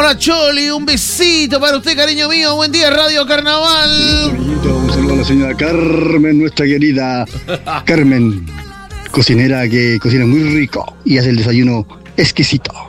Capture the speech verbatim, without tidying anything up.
Hola Choli, un besito para usted, cariño mío. Buen día, Radio Carnaval. Un saludo a la señora Carmen, nuestra querida Carmen, cocinera que cocina muy rico y hace el desayuno exquisito.